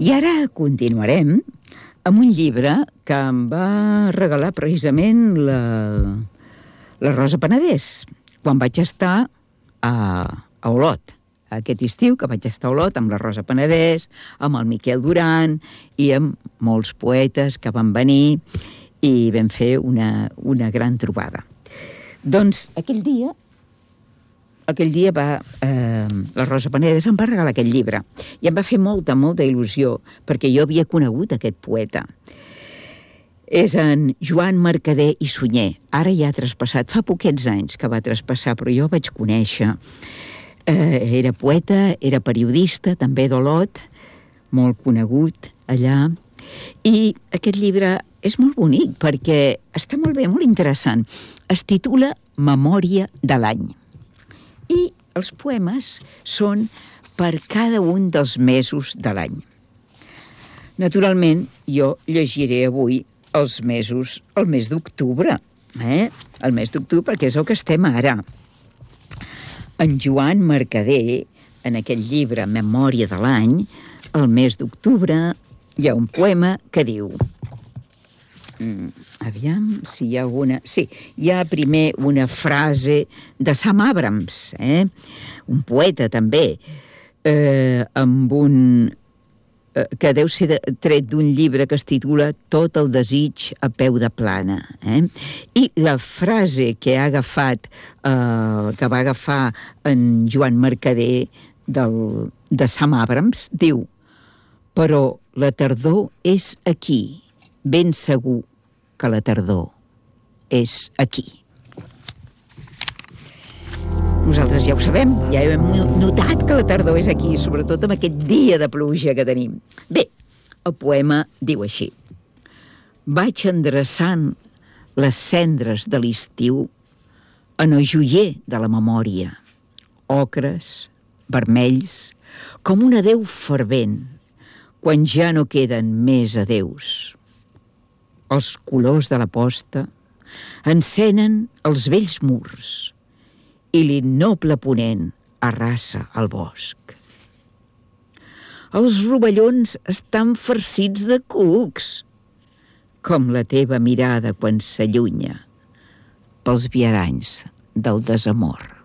I ara continuarem amb un llibre que em va regalar precisament la Rosa Penedès, quan vaig estar a Olot. Aquest estiu que vaig estar a Olot amb la Rosa Penedès, amb el Miquel Duran i amb molts poetes que van venir i vam fer una gran trobada. Doncs aquell dia la Rosa Penedès em va regalar aquest llibre i em va fer molta il·lusió perquè jo havia conegut aquest poeta. És en Joan Mercader i Sunyer. Ara ja ha traspassat, fa poquets anys que va traspassar, però jo el vaig conèixer. Era poeta, era periodista, també d'Olot, molt conegut allà. I aquest llibre és molt bonic perquè està molt bé, molt interessant. Es titula Memòria de l'any. I els poemes són per cada un dels mesos de l'any. Naturalment, jo llegiré avui el mes d'octubre, el mes d'octubre, perquè és el que estem ara. En Joan Mercader, en aquest llibre Memòria de l'any, el mes d'octubre, hi ha un poema que diu... Aviam si hi ha alguna... Sí, hi ha primer una frase de Sam Abrams, un poeta també, amb un... que deu ser tret d'un llibre que es titula Tot el desig a peu de plana. I la frase que ha agafat, que va agafar en Joan Mercader de Sam Abrams, diu: però la tardor és aquí, ben segur que la tardor és aquí. Nosaltres ja ho sabem, ja hem notat que la tardor és aquí, sobretot amb aquest dia de pluja que tenim. Bé, el poema diu així: vaig endreçant les cendres de l'estiu en el joier de la memòria, ocres, vermells, com un adeu fervent, quan ja no queden més adeus. Els colors de la posta encenen els vells murs i l'innoble ponent arrasa el bosc. Els rovellons estan farcits de cucs, com la teva mirada quan s'allunya pels viaranys del desamor.